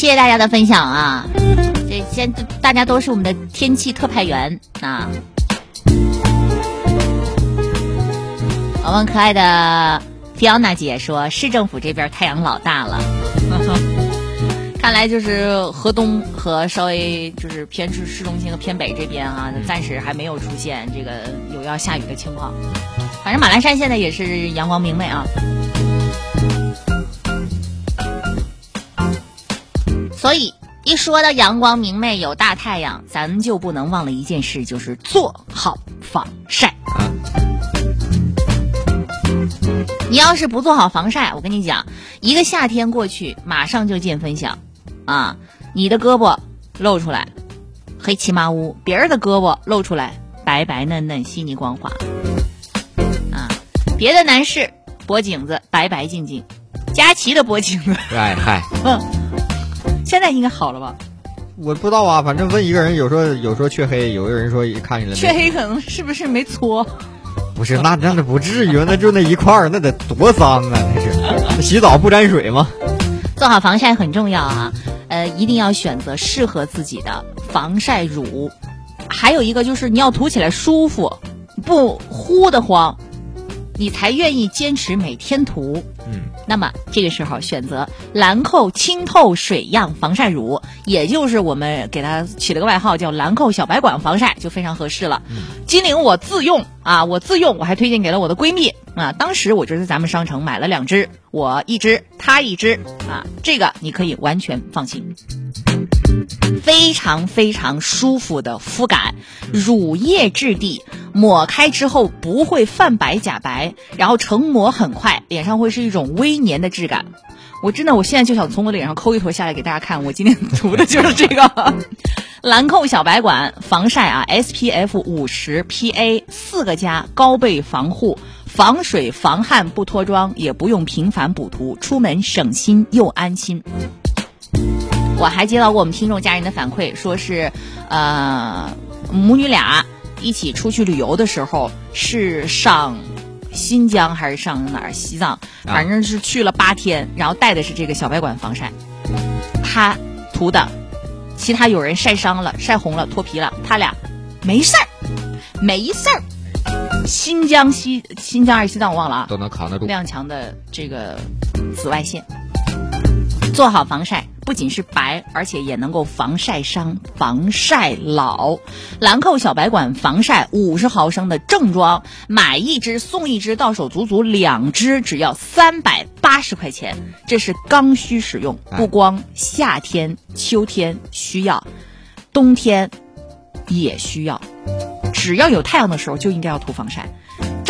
谢谢大家的分享啊！这现在大家都是我们的天气特派员啊。我们可爱的菲奥娜姐说，市政府这边太阳老大了。看来就是河东和稍微就是偏市中心和偏北这边啊，暂时还没有出现这个有要下雨的情况。反正马栏山现在也是阳光明媚啊。所以一说到阳光明媚有大太阳，咱们就不能忘了一件事，就是做好防晒。你要是不做好防晒，我跟你讲，一个夏天过去马上就见分晓啊！你的胳膊露出来黑漆麻乌，别人的胳膊露出来白白嫩嫩细腻光滑啊！别的男士脖颈子白白净净，佳琪的脖颈子嗨现在应该好了吧？ 我不知道啊，反正问一个人，有说黢黑，有的人说看起来黢黑，可能是不是没搓？ 不是，那不至于，那就那一块儿，那得多脏啊！那是洗澡不沾水吗？ 做好防晒很重要啊，一定要选择适合自己的防晒乳。还有一个就是你要涂起来舒服，不呼得慌，你才愿意坚持每天涂。那么这个时候选择兰蔻清透水样防晒乳，也就是我们给它起了个外号叫兰蔻小白管防晒，就非常合适了。金玲我自用，我还推荐给了我的闺蜜啊。当时我就在咱们商城买了2支，我1支，她1支啊，这个你可以完全放心。非常非常舒服的肤感，乳液质地，抹开之后不会泛白假白，然后成膜很快，脸上会是一种微黏的质感。我现在就想从我脸上抠一坨下来给大家看，我今天涂的就是这个兰蔻小白管防晒啊 ，SPF 50 PA 4个+，高倍防护，防水防汗不脱妆，也不用频繁补涂，出门省心又安心。我还接到过我们听众家人的反馈，说是母女俩一起出去旅游的时候，是上新疆还是上哪儿西藏，反正是去了8天，然后带的是这个小白管防晒，他涂的，其他有人晒伤了晒红了脱皮了，他俩没事儿。新疆还是西藏我忘了啊， 都能扛得住非常强的这个紫外线。做好防晒不仅是白，而且也能够防晒伤、防晒老。兰蔻小白管防晒50毫升的正装，买1支送1支，到手足足2支，只要380块钱。这是刚需使用，不光夏天、秋天需要，冬天也需要。只要有太阳的时候就应该要涂防晒。